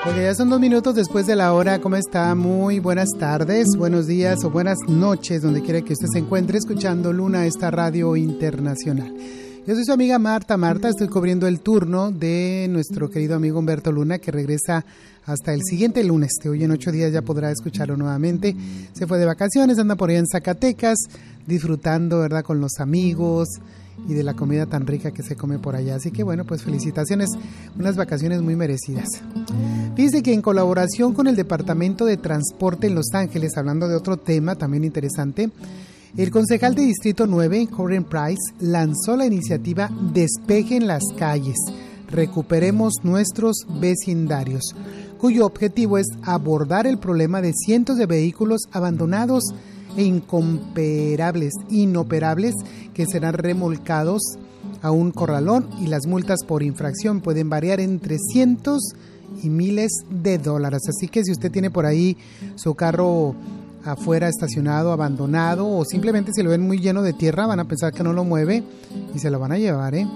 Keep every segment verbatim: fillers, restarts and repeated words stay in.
Ok, ya son dos minutos después de la hora. ¿Cómo está? Muy buenas tardes, buenos días o buenas noches, donde quiera que usted se encuentre escuchando Luna, esta radio internacional. Yo soy su amiga Marta. Marta, estoy cubriendo el turno de nuestro querido amigo Humberto Luna, que regresa hasta el siguiente lunes. De hoy en ocho días ya podrá escucharlo nuevamente. Se fue de vacaciones, anda por allá en Zacatecas, disfrutando, ¿verdad?, con los amigos y de la comida tan rica que se come por allá. Así que bueno, pues felicitaciones, unas vacaciones muy merecidas. Dice que en colaboración con el Departamento de Transporte en Los Ángeles, hablando de otro tema también interesante, el concejal de Distrito nueve, Coren Price, lanzó la iniciativa Despejen las calles, recuperemos nuestros vecindarios, cuyo objetivo es abordar el problema de cientos de vehículos abandonados e incomparables, inoperables que serán remolcados a un corralón, y las multas por infracción pueden variar entre cientos y miles de dólares. Así que si usted tiene por ahí su carro afuera estacionado, abandonado, o simplemente si lo ven muy lleno de tierra, van a pensar que no lo mueve y se lo van a llevar, ¿eh?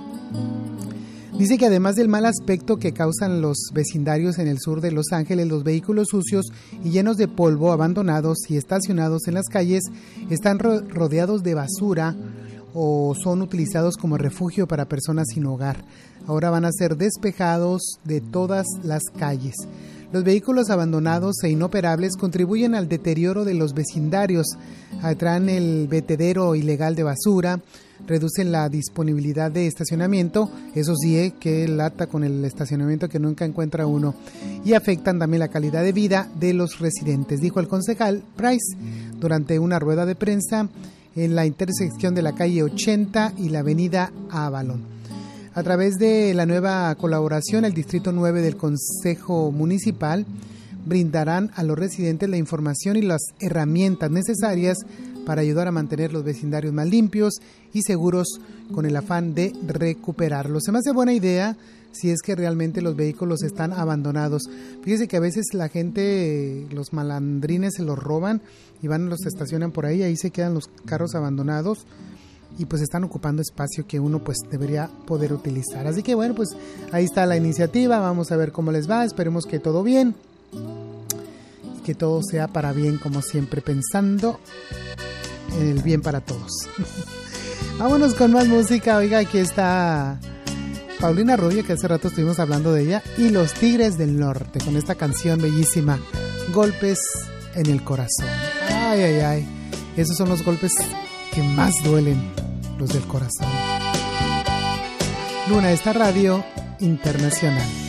Dice que además del mal aspecto que causan los vecindarios en el sur de Los Ángeles, los vehículos sucios y llenos de polvo, abandonados y estacionados en las calles, están ro- rodeados de basura o son utilizados como refugio para personas sin hogar. Ahora van a ser despejados de todas las calles. Los vehículos abandonados e inoperables contribuyen al deterioro de los vecindarios, atraen el vertedero ilegal de basura, reducen la disponibilidad de estacionamiento, eso sí, eh, que lata con el estacionamiento que nunca encuentra uno, y afectan también la calidad de vida de los residentes, dijo el concejal Price durante una rueda de prensa en la intersección de la calle ochenta y la avenida Avalon. A través de la nueva colaboración, el Distrito nueve del Consejo Municipal brindarán a los residentes la información y las herramientas necesarias para ayudar a mantener los vecindarios más limpios y seguros, con el afán de recuperarlos. Se me hace buena idea si es que realmente los vehículos están abandonados. Fíjese que a veces la gente, los malandrines se los roban y van y los estacionan por ahí, ahí se quedan los carros abandonados y pues están ocupando espacio que uno pues debería poder utilizar. Así que bueno, pues ahí está la iniciativa, vamos a ver cómo les va, esperemos que todo bien y que todo sea para bien, como siempre, pensando en el bien para todos. Vámonos con más música. Oiga, aquí está Paulina Rubio, que hace rato estuvimos hablando de ella, y los Tigres del Norte, con esta canción bellísima, Golpes en el Corazón. Ay, ay, ay, esos son los golpes que más duelen, los del corazón. Luna, esta radio internacional.